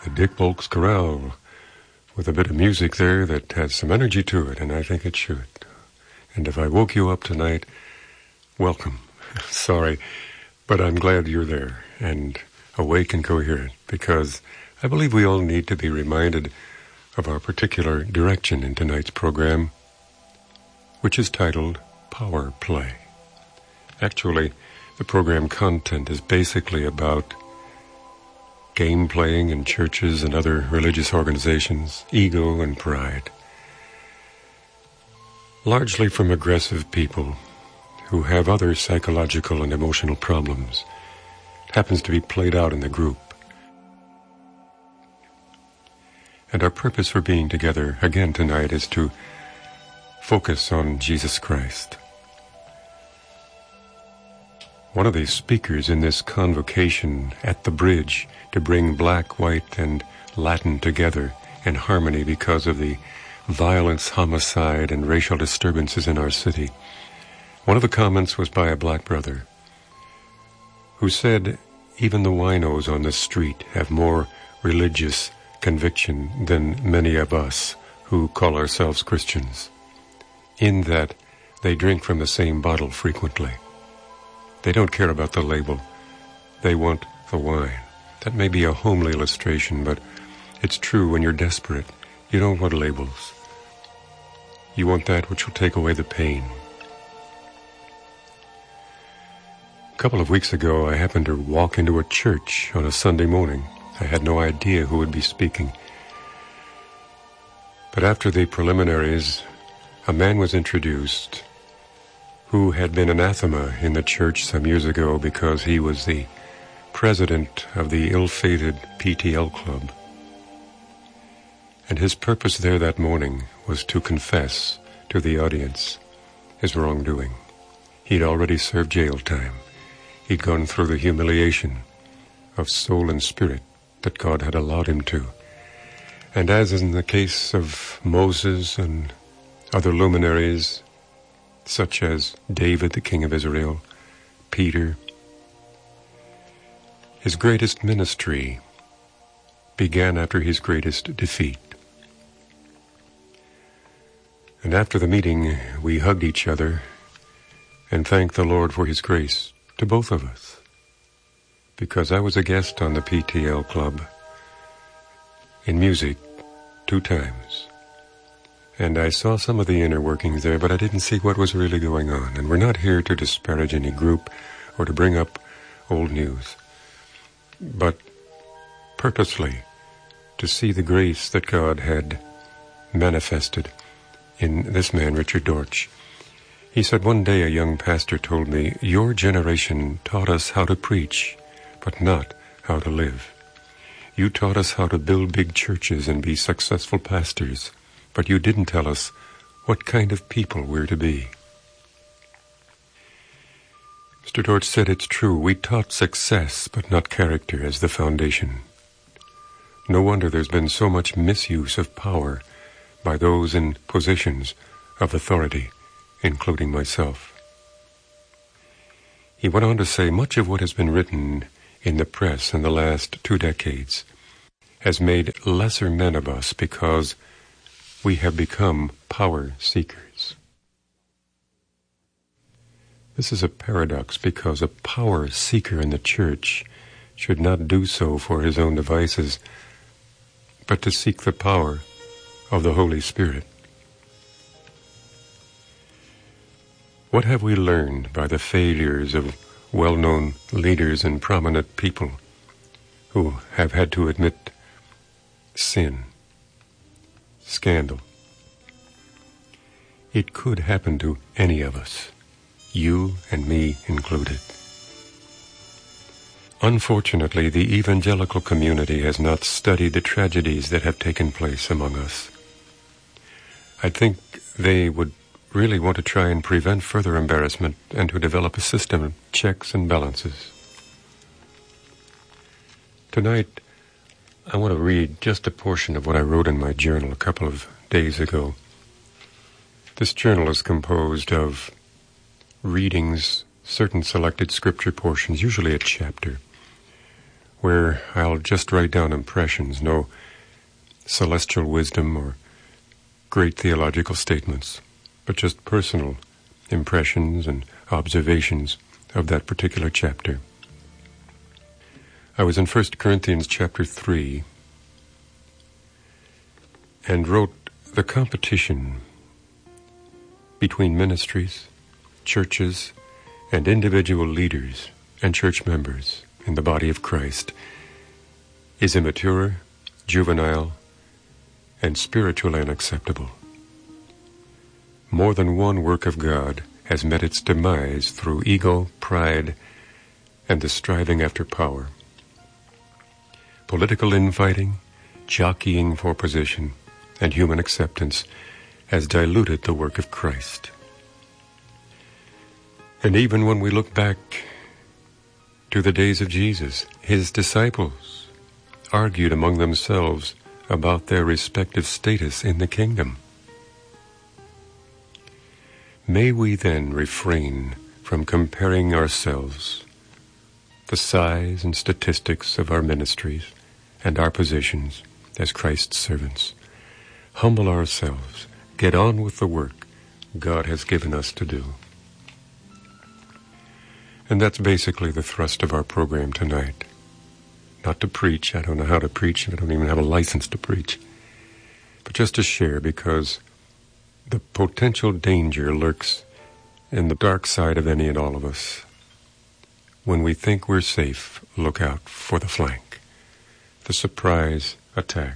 Dick Bolk's Chorale with a bit of music there that has some energy to it, and I think it should. And if I woke you up tonight, welcome. Sorry, but I'm glad you're there and awake and coherent, because I believe we all need to be reminded of our particular direction in tonight's program, which is titled Power Play. Actually, the program content is basically about game playing in churches and other religious organizations, ego and pride. Largely from aggressive people who have other psychological and emotional problems. It happens to be played out in the group. And our purpose for being together again tonight is to focus on Jesus Christ. One of the speakers in this convocation at the bridge to bring black, white, and Latin together in harmony because of the violence, homicide, and racial disturbances in our city. One of the comments was by a black brother who said, even the winos on the street have more religious conviction than many of us who call ourselves Christians, in that they drink from the same bottle frequently. They don't care about the label. They want the wine. That may be a homely illustration, but it's true when you're desperate. You don't want labels. You want that which will take away the pain. A couple of weeks ago, I happened to walk into a church on a Sunday morning. I had no idea who would be speaking. But after the preliminaries, a man was introduced who had been anathema in the church some years ago because he was the president of the ill-fated PTL club. And his purpose there that morning was to confess to the audience his wrongdoing. He'd already served jail time. He'd gone through the humiliation of soul and spirit that God had allowed him to. And as in the case of Moses and other luminaries, such as David, the king of Israel, Peter, his greatest ministry began after his greatest defeat. And after the meeting, we hugged each other and thanked the Lord for his grace to both of us, because I was a guest on the PTL club in music 2 times. And I saw some of the inner workings there, but I didn't see what was really going on. And we're not here to disparage any group or to bring up old news, but purposely to see the grace that God had manifested in this man, Richard Dortch. He said, one day a young pastor told me, your generation taught us how to preach, but not how to live. You taught us how to build big churches and be successful pastors, but you didn't tell us what kind of people we're to be. Mr. Dortch said it's true. We taught success, but not character as the foundation. No wonder there's been so much misuse of power by those in positions of authority, including myself. He went on to say, much of what has been written in the press in the last 2 decades has made lesser men of us because we have become power seekers. This is a paradox, because a power seeker in the church should not do so for his own devices, but to seek the power of the Holy Spirit. What have we learned by the failures of well-known leaders and prominent people who have had to admit sin, scandal? It could happen to any of us, you and me included. Unfortunately, the evangelical community has not studied the tragedies that have taken place among us. I think they would really want to try and prevent further embarrassment and to develop a system of checks and balances. Tonight, I want to read just a portion of what I wrote in my journal a couple of days ago. This journal is composed of readings, certain selected scripture portions, usually a chapter, where I'll just write down impressions, no celestial wisdom or great theological statements, but just personal impressions and observations of that particular chapter. I was in 1 Corinthians chapter 3 and wrote the competition between ministries, churches, and individual leaders and church members in the body of Christ is immature, juvenile, and spiritually unacceptable. More than one work of God has met its demise through ego, pride, and the striving after power. Political infighting, jockeying for position, and human acceptance has diluted the work of Christ. And even when we look back to the days of Jesus, his disciples argued among themselves about their respective status in the kingdom. May we then refrain from comparing ourselves, the size and statistics of our ministries, and our positions as Christ's servants. Humble ourselves, get on with the work God has given us to do. And that's basically the thrust of our program tonight. Not to preach, I don't know how to preach, I don't even have a license to preach, but just to share, because the potential danger lurks in the dark side of any and all of us. When we think we're safe, look out for the flank, the surprise attack.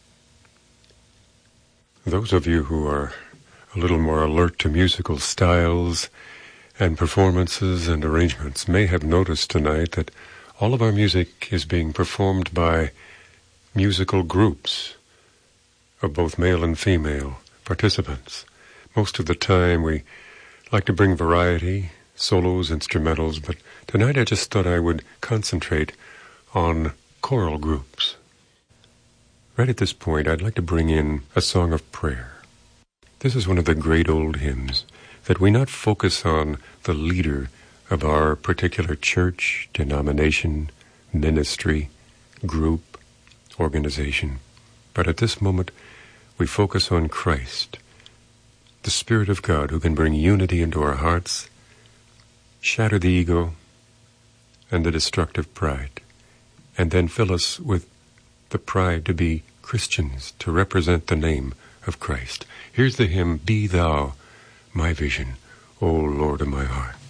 Those of you who are a little more alert to musical styles and performances and arrangements may have noticed tonight that all of our music is being performed by musical groups of both male and female participants. Most of the time we like to bring variety, solos, instrumentals, but tonight I just thought I would concentrate on choral groups. Right at this point, I'd like to bring in a song of prayer. This is one of the great old hymns that we not focus on the leader of our particular church, denomination, ministry, group, organization, but at this moment we focus on Christ, the Spirit of God who can bring unity into our hearts, shatter the ego and the destructive pride, and then fill us with the pride to be Christians, to represent the name of Christ. Here's the hymn, Be Thou My Vision, O Lord of my heart.